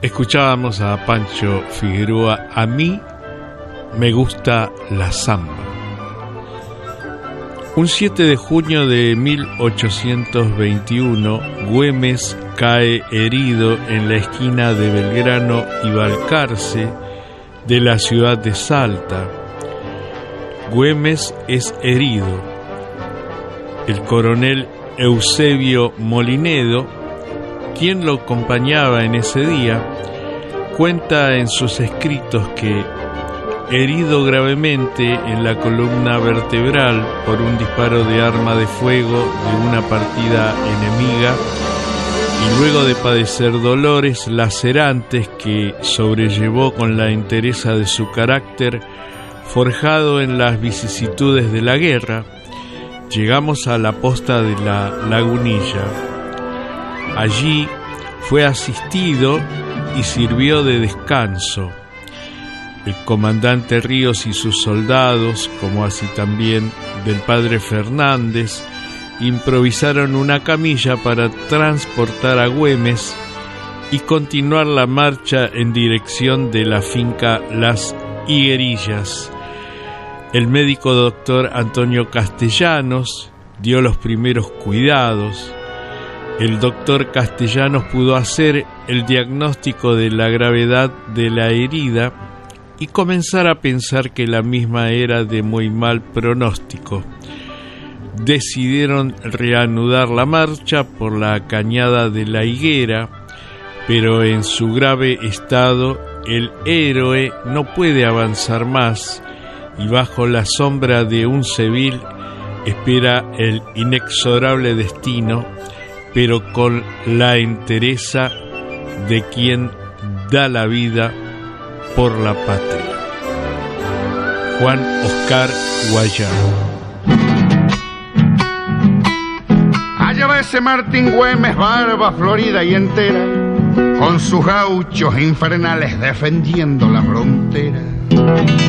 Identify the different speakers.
Speaker 1: Escuchábamos a Pancho Figueroa, A mí me gusta la samba. Un 7 de junio de 1821, Güemes cae herido en la esquina de Belgrano y Balcarce de la ciudad de Salta. Güemes es herido. El coronel Eusebio Molinedo, quien lo acompañaba en ese día, cuenta en sus escritos que, herido gravemente en la columna vertebral por un disparo de arma de fuego de una partida enemiga, y luego de padecer dolores lacerantes que sobrellevó con la entereza de su carácter, forjado en las vicisitudes de la guerra, llegamos a la posta de la Lagunilla. Allí fue asistido y sirvió de descanso. El comandante Ríos y sus soldados, como así también del padre Fernández, improvisaron una camilla para transportar a Güemes y continuar la marcha en dirección de la finca Las Higuerillas. El médico doctor Antonio Castellanos dio los primeros cuidados. El doctor Castellanos pudo hacer el diagnóstico de la gravedad de la herida y comenzar a pensar que la misma era de muy mal pronóstico. Decidieron reanudar la marcha por la cañada de la Higuera, pero en su grave estado el héroe no puede avanzar más y bajo la sombra de un cevil espera el inexorable destino, pero con la entereza de quien da la vida por la patria. Juan Oscar Guayán.
Speaker 2: Allá va ese Martín Güemes, barba florida y entera, con sus gauchos infernales defendiendo la frontera.